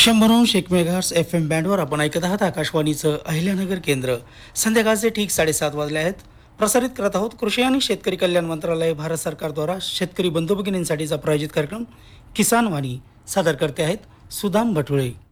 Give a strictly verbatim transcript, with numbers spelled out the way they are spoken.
शंभरहून शेक megahertz F M बँडवर आपण ऐकत आहात आकाशवाणीचं अहिल्यानगर केंद्र. संध्याकाळचे ठीक साडेसात वाजले आहेत. प्रसारित करत आहोत कृषी आणि शेतकरी कल्याण मंत्रालय भारत सरकारद्वारा शेतकरी बंधू भगिनींसाठीचा प्रायोजित कार्यक्रम किसान वाणी. सादर करते आहेत सुदाम भटुळे.